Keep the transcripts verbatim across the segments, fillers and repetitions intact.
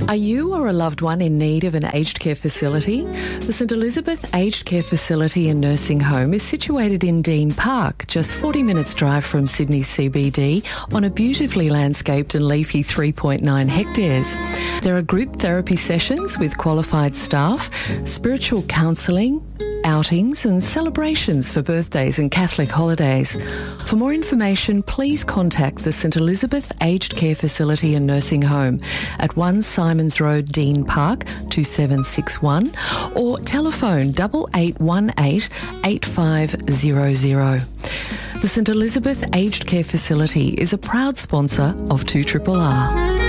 Are you or a loved one in need of an aged care facility? The St Elizabeth Aged Care Facility and Nursing Home is situated in Dean Park, just forty minutes drive from Sydney C B D, on a beautifully landscaped and leafy three point nine hectares. There are group therapy sessions with qualified staff, spiritual counselling, outings and celebrations for birthdays and Catholic holidays. For more information, please contact the St Elizabeth Aged Care Facility and Nursing Home at one Simons Road, Dean Park, two seven six one, or telephone double eight one eight eight five zero zero. The St Elizabeth Aged Care Facility is a proud sponsor of two R R R.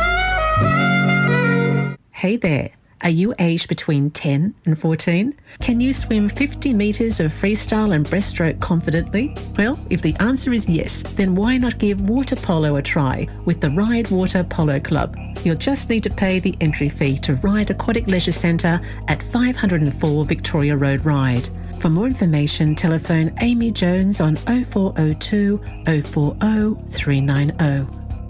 Hey there. Are you aged between ten and fourteen? Can you swim fifty metres of freestyle and breaststroke confidently? Well, if the answer is yes, then why not give water polo a try with the Ride Water Polo Club? You'll just need to pay the entry fee to Ride Aquatic Leisure Centre at five oh four Victoria Road, Ryde. For more information, telephone Amy Jones on oh four oh two oh four oh three nine oh.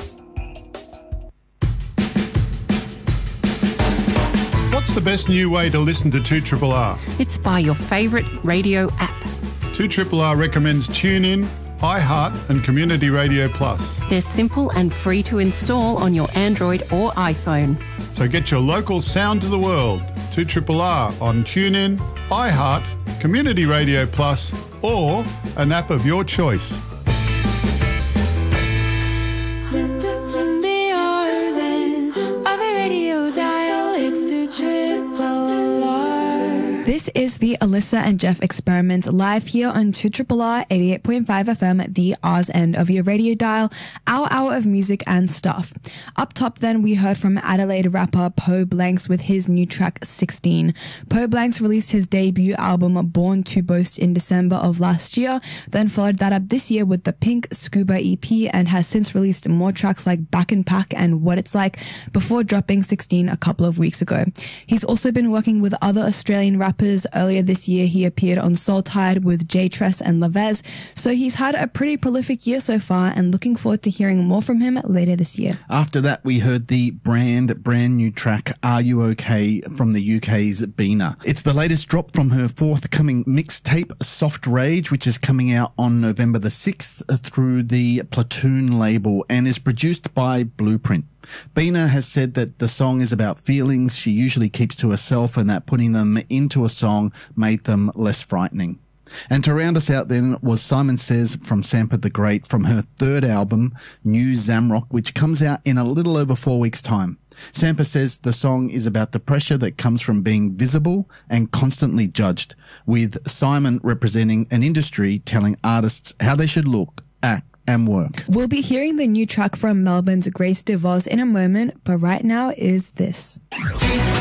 What's the best new way to listen to two R R R? It's by your favourite radio app. two R R R recommends TuneIn, iHeart and Community Radio Plus. They're simple and free to install on your Android or iPhone. So get your local sound to the world. two R R R on TuneIn, iHeart, Community Radio Plus or an app of your choice. This is the Alyssa and Jeff Experiment live here on two R R R eighty-eight point five F M, the Oz end of your radio dial, our hour of music and stuff. Up top then, we heard from Adelaide rapper Poe Blanks with his new track sixteen. Poe Blanks released his debut album Born to Boast in December of last year, then followed that up this year with the Pink Scuba E P and has since released more tracks like Back and Pack and What It's Like before dropping sixteen a couple of weeks ago. He's also been working with other Australian rappers. Earlier this year, he appeared on Soul Tide with J Tress and Lavez, so he's had a pretty prolific year so far and looking forward to hearing more from him later this year. After that, we heard the brand, brand new track, Are You OK, from the U K's Bina. It's the latest drop from her forthcoming mixtape, Soft Rage, which is coming out on November the sixth through the Platoon label and is produced by Blueprint. Bina has said that the song is about feelings she usually keeps to herself and that putting them into a song made them less frightening. And to round us out then was Simon Says from Sampa the Great from her third album, New Zamrock, which comes out in a little over four weeks' time. Sampa says the song is about the pressure that comes from being visible and constantly judged, with Simon representing an industry telling artists how they should look, act, and work. We'll be hearing the new track from Melbourne's Grace DeVos in a moment, but right now is this.